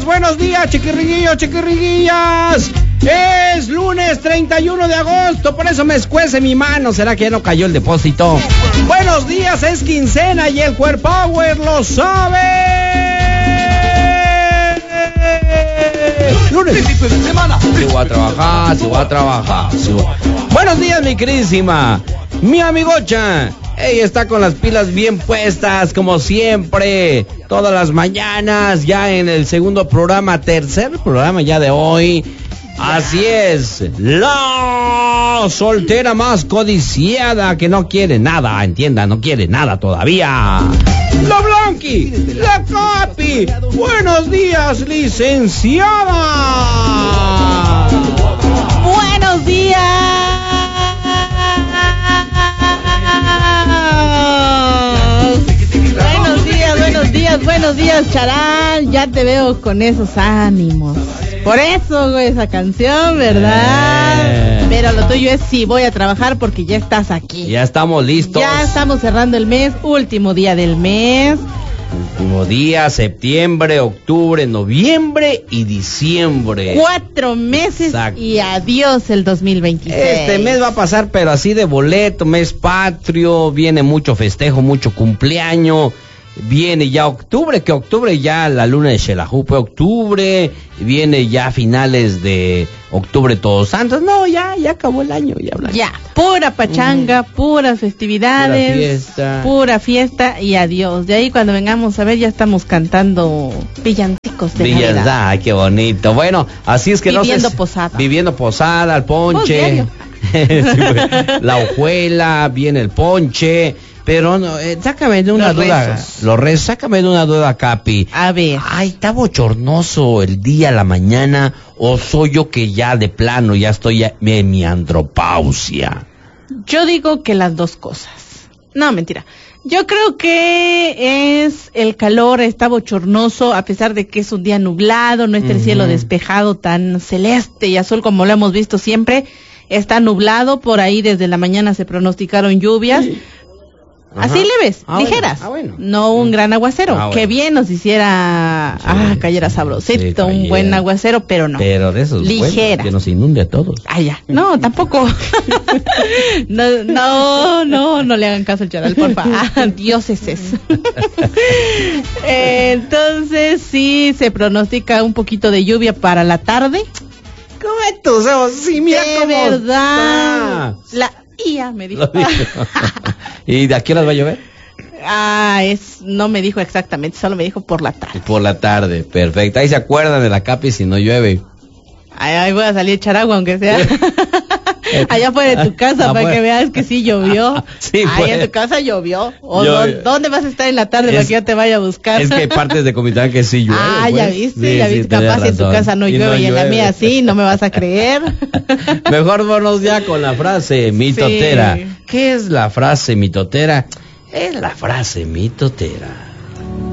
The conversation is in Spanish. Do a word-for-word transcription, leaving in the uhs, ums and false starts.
días, buenos días, chiquirriguillos, chiquirriguillas. Es lunes treinta y uno de agosto, por eso me escuece mi mano. ¿Será que ya no cayó el depósito? Buenos días, es quincena y el Cuerp Power lo sabe. Lunes, principio de semana. Si voy a trabajar, si voy a trabajar. Si voy... Buenos días, mi queridísima, mi amigocha. Ella está con las pilas bien puestas, como siempre, todas las mañanas, ya en el segundo programa, tercer programa ya de hoy. Así es, la soltera más codiciada que no quiere nada, entienda, no quiere nada todavía. La Blanqui, la Capi. Buenos días, licenciada. Buenos días. Buenos días, buenos días, buenos días, Charán. Ya te veo con esos ánimos. Por eso, güey, esa canción, ¿verdad? Eh. Pero lo tuyo es sí, voy a trabajar porque ya estás aquí. Ya estamos listos. Ya estamos cerrando el mes, último día del mes. Último día, septiembre, octubre, noviembre y diciembre. Cuatro meses. Exacto. Y adiós el dos mil veintiséis. Este mes va a pasar, pero así de boleto, mes patrio, viene mucho festejo, mucho cumpleaños. Viene ya octubre, que octubre ya la luna de Xelajú, octubre, viene ya finales de octubre Todos Santos, no, ya, ya acabó el año, ya Blanca. Ya, pura pachanga, mm. puras festividades, pura fiesta. pura fiesta y adiós. De ahí cuando vengamos a ver ya estamos cantando villancicos de Navidad. Navidad. Ay, qué bonito. Bueno, así es que viviendo no sé. posada. Viviendo posada, el ponche. La hojuela, viene el ponche. Pero no, eh, sácame de una los duda, rezos. los rezos, sácame de una duda, Capi. A ver. Ay, ¿está bochornoso el día, la mañana, o soy yo que ya de plano ya estoy en mi andropausia? Yo digo que las dos cosas. No, mentira. Yo creo que es el calor, está bochornoso, a pesar de que es un día nublado, no está el uh-huh. cielo despejado tan celeste y azul como lo hemos visto siempre. Está nublado, por ahí desde la mañana se pronosticaron lluvias. Sí. Ajá. Así leves, ah, ligeras, bueno. Ah, bueno. No un gran aguacero, ah, bueno. Que bien nos hiciera, sí, ah, cayera sabrosito, sí, un buen aguacero, pero no. Pero de esos ligera, que nos inunde a todos. Ah, ya, no, tampoco. no, no, no, no le hagan caso al Charal, porfa. Ah, Dios es eso. eh, entonces sí se pronostica un poquito de lluvia para la tarde. ¿Cómo es tu ojos? Sí, mira de cómo verdad. Está. La I A me dijo. ¿Y de a qué horas va a llover? Ah, es, no me dijo exactamente, solo me dijo por la tarde. Por la tarde, perfecto. Ahí se acuerdan de la Capi si no llueve. Ay, ay, voy a salir a echar agua aunque sea. Allá fuera de tu casa, para que veas que sí llovió. Sí, ahí pues. En tu casa llovió. ¿O yo, dónde vas a estar en la tarde es, para que yo te vaya a buscar? Es que hay partes de Comitán que sí llueve. Ah, pues. ya viste, sí, ya viste. Sí, capaz si en tu casa no llueve y, no y en la mía sí, no me vas a creer. Mejor vámonos ya con la frase mitotera. Sí. ¿Qué es la frase mitotera? Es la frase mitotera.